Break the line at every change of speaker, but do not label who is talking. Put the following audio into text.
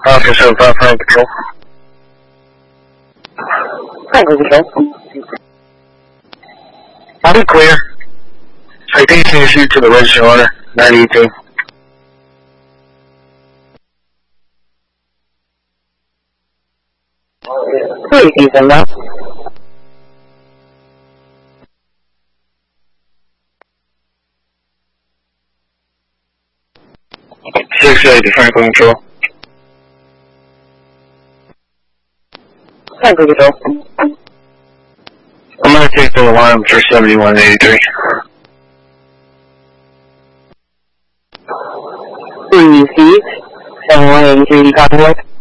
Alpha 75 Frank Control.
Franklin Control.
I'll be clear. Citation issued to the register owner, 92.
Please use them now.
Six eight to Franklin Control.
Franklin Control.
I'm going to take the alarm for 7183.
Received. 7183 Copyright.